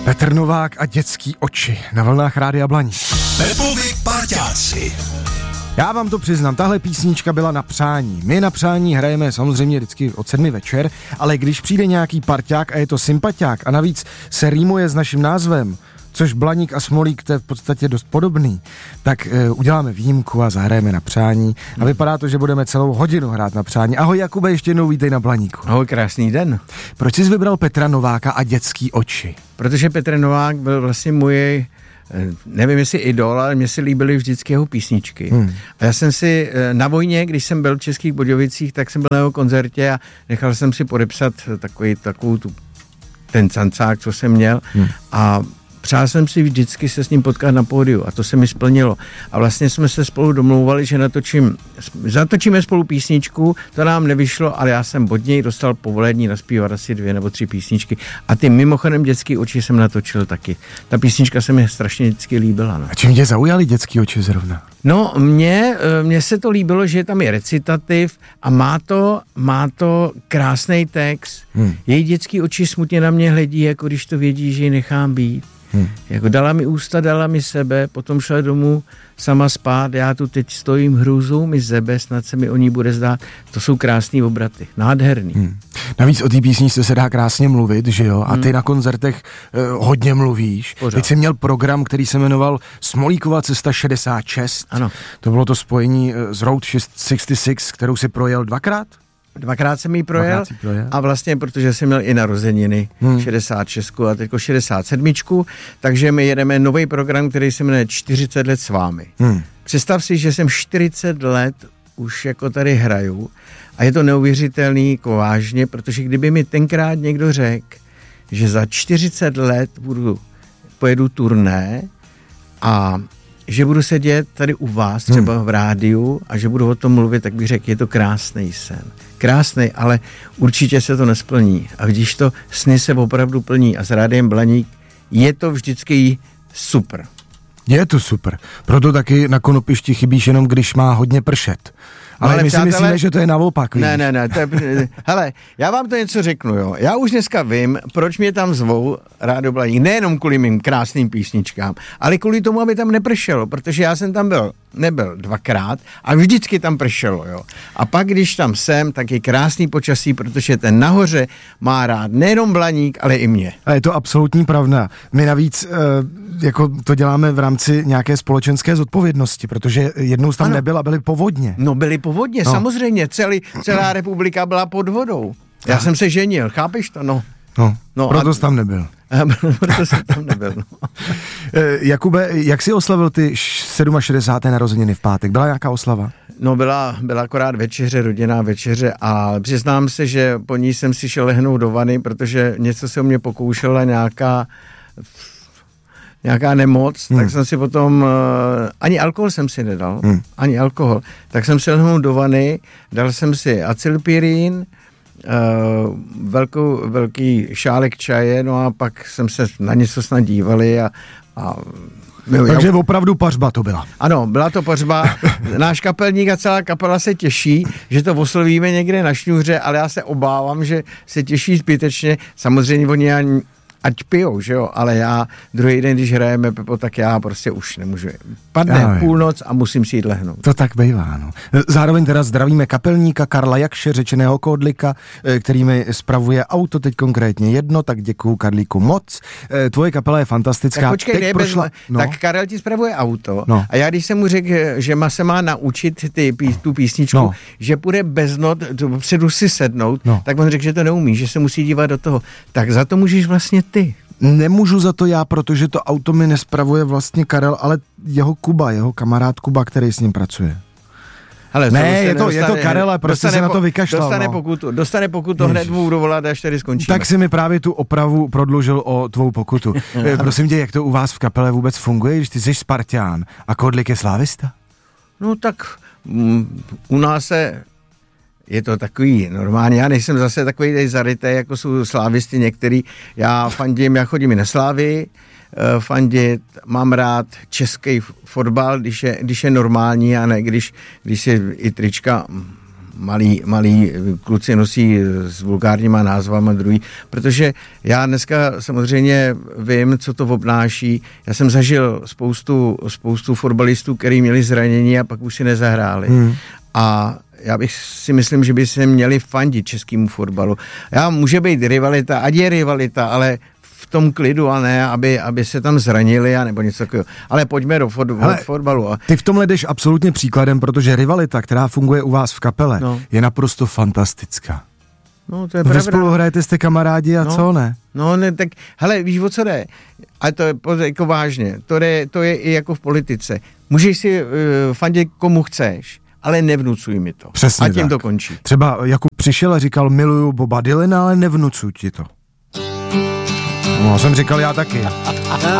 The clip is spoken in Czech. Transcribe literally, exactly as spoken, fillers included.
Petr Novák a Dětský oči na vlnách Rádia Blaník. Pepovi parťáci. Já vám to přiznám, tahle písnička byla na přání. My na přání hrajeme samozřejmě vždycky od sedmi večer, ale když přijde nějaký parťák a je to sympatiák a navíc se rýmuje s naším názvem, což Blaník a Smolík, to je v podstatě dost podobný, tak e, uděláme výjimku a zahrajeme na přání a vypadá to, že budeme celou hodinu hrát na přání. Ahoj Jakube, ještě jednou vítej na Blaníku. Ahoj, krásný den. Proč jsi vybral Petra Nováka a Dětský oči? Protože Petr Novák byl vlastně můj, nevím jestli idol, ale mně se líbily vždycky jeho písničky. Hmm. A já jsem si na vojně, když jsem byl v Českých Budějovicích, tak jsem byl na jeho koncertě a nechal jsem si podepsat takový, takovou tu, ten cancák, co jsem měl hmm. a přál jsem si vždycky se s ním potkat na pódiu a to se mi splnilo. A vlastně jsme se spolu domlouvali, že natočím, zatočíme spolu písničku, to nám nevyšlo, ale já jsem od něj dostal povolení naspívat asi dvě nebo tři písničky. A ty mimochodem Dětský oči jsem natočil taky. Ta písnička se mi strašně vždycky líbila. No. A čím tě zaujaly Dětský oči zrovna? No, mně, mně se to líbilo, že tam je recitativ a má to, má to krásný text. Hmm. Její dětský oči smutně na mě hledí, jako když to vědí, že ji nechám být. Hmm. Jako dala mi ústa, dala mi sebe, potom šla domů sama spát, já tu teď stojím, hrůzou mi zebe, snad se mi o ní bude zdát. To jsou krásný obraty, nádherný. Hmm. Navíc o té písničce se dá krásně mluvit, že jo? A ty hmm. na koncertech eh, hodně mluvíš. Pořád. Teď jsi měl program, který se jmenoval Smolíkova cesta šedesát šest. Ano. To bylo to spojení eh, z Road šedesát šest, kterou si projel dvakrát? Dvakrát jsem jí projel, projel a vlastně, protože jsem měl i narozeniny hmm. šedesát šest a teďko šedesát sedm, takže my jedeme nový program, který se jmenuje čtyřicet let s vámi. Hmm. Představ si, že jsem čtyřicet let už jako tady hraju a je to neuvěřitelný jako vážně, protože kdyby mi tenkrát někdo řekl, že za čtyřicet let budu, pojedu turné a že budu sedět tady u vás, třeba hmm. v rádiu a že budu o tom mluvit, tak bych řekl, je to krásný sen. Krásný, ale určitě se to nesplní. A když to sny se opravdu plní a s Rádiem Blaník je to vždycky super. Je to super. Proto taky na konopišti chybíš jenom, když má hodně pršet. Ale, ale my si myslíme, že to je naopak. Ne, ne, ne. To je, hele, já vám to něco řeknu, jo. Já už dneska vím, proč mě tam zvou Rádio Blaník. Nejenom kvůli mým krásným písničkám, ale kvůli tomu, aby tam nepršelo, protože já jsem tam byl, nebyl dvakrát a vždycky tam pršelo, jo. A pak, když tam jsem, tak je krásný počasí, protože ten nahoře má rád nejenom Blaník, ale i mě. A je to absolutní pravda. My navíc e, jako to děláme v rámci nějaké společenské zodpovědnosti, protože jednou tam ano. nebyl a byly povodně. No byly povodně, no. Samozřejmě, celý, celá republika byla pod vodou. Já jsem se ženil, chápeš to? No. No, no proto a... jsi tam nebyl. Proto jsem tam nebyl, no. Jakube, jak jsi oslavil ty šedesáté sedmé narozeniny v pátek? Byla nějaká oslava? No byla, byla akorát večeře, rodinná večeře a přiznám se, že po ní jsem si šel lehnout do vany, protože něco se o mě pokoušela nějaká nějaká nemoc, hmm. tak jsem si potom, uh, ani alkohol jsem si nedal, hmm. ani alkohol, tak jsem si lehnul do vany, dal jsem si acylpirín, uh, velkou, velký šálek čaje, no a pak jsem se na něco snad dívali a, a Jo, Takže já... opravdu pařba to byla. Ano, byla to pařba. Náš kapelník a celá kapela se těší, že to oslovíme někde na šňůře, ale já se obávám, že se těší zbytečně. Samozřejmě oni ani ať pijou, že jo, ale já druhý den, když hrajeme, Pepo, tak já prostě už nemůžu. Padne já, půlnoc a musím si jít lehnout. To tak bývá, no. Zároveň teda zdravíme kapelníka Karla Jakše, řečeného Kódlika, který mi spravuje auto teď konkrétně jedno, tak děkuju Karlíku moc. Tvoje kapela je fantastická. Tak počkej, teď prošla... bez... no. Tak Karel ti spravuje auto no. a já když jsem mu řekl, že ma se má naučit ty, tu písničku, no. že půjde bez not dopředu si sednout, no. tak on řekl, že to neumí, že se musí dívat do toho. Tak za to můžeš vlastně ty. Nemůžu za to já, protože to auto mi nespravuje vlastně Karel, ale jeho Kuba, jeho kamarád Kuba, který s ním pracuje. Hele, ne, je to, je to Karel, ale prostě se na to vykašlal. Dostane no. pokutu, dostane pokutu, hned mu budu volat, až tady skončíme. Tak si mi právě tu opravu prodlužil o tvou pokutu. Prosím tě, jak to u vás v kapele vůbec funguje, když ty jsi Sparťán a Kódlik je slávista? No tak m, u nás se... Je to takový normální, já nejsem zase takový tady zarytý, jako jsou slávisti některý. Já fandím, já chodím i na Slávy, fandit, mám rád český fotbal, když je, když je normální a ne když, když je i trička malí, malí kluci nosí s vulgárníma názvama druhý, protože já dneska samozřejmě vím, co to obnáší. Já jsem zažil spoustu, spoustu fotbalistů, kteří měli zranění a pak už si nezahráli. Hmm. A já bych si myslím, že by se měli fandit českému fotbalu. Já může být rivalita, ať je rivalita, ale v tom klidu a ne, aby, aby se tam zranili a nebo něco takového. Ale pojďme do fot, Hele, fotbalu. Ty v tomhle jdeš absolutně příkladem, protože rivalita, která funguje u vás v kapele, no. je naprosto fantastická. No, to je Vy spolu hrajete, jste kamarádi a no, co ne? No, ne, tak, hele, víš, o co jde? A to je jako vážně. To je, to je i jako v politice. Můžeš si uh, fandit komu chceš, ale nevnucuj mi to. Přesně a tím tak. to končí. Třeba Jakub přišel a říkal, miluju Boba Dylana, ale nevnucuj ti to. No, jsem říkal já taky.